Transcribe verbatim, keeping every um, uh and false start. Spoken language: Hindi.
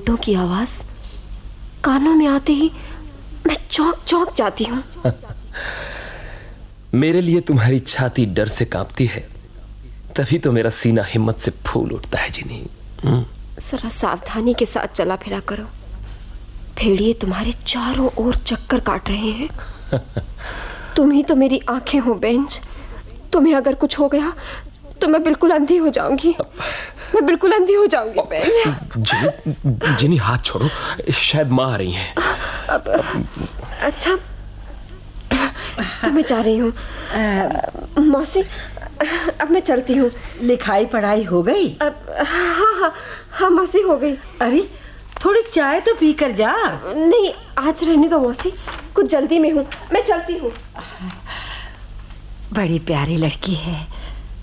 घुटनों की आवाज कानों में आते ही मैं चौंक चौंक जाती हूँ। मेरे लिए तुम्हारी छाती डर से कांपती है, तभी तो मेरा सीना हिम्मत से फूल उठता है जिनी। जरा सावधानी के साथ चला फिरा करो, भेड़िए तुम्हारे चारों ओर चक्कर काट रहे हैं। तुम ही तो मेरी आंखें हो बेंच, तुम्हें अगर कुछ हो गया तो मैं बिल्कुल अंधी हो जाऊंगी, मैं बिल्कुल अंधी हो जाऊंगी बेंच। जिनी, जिनी हाथ छोड़ो, शायद माँ आ रही हैं। अब, अच्छा तो मैं जा रही हूँ मौसी, अब मैं चलती हूँ। लिखाई पढ़ाई हो गई? अब हाँ हाँ हाँ मौसी हो गई। अरे थोड़ी चाय तो पी कर जा। नहीं आज रहने दो मौसी, कुछ जल्दी में हूँ, मैं चलती हूँ। बड़ी प्यारी लड़की है,